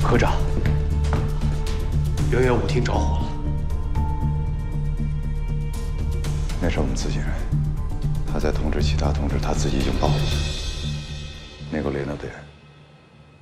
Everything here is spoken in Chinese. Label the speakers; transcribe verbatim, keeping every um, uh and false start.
Speaker 1: 科长，圆圆舞厅着火了。
Speaker 2: 那是我们自己人，他在通知其他同志，他自己已经暴露了。那个雷诺贝尔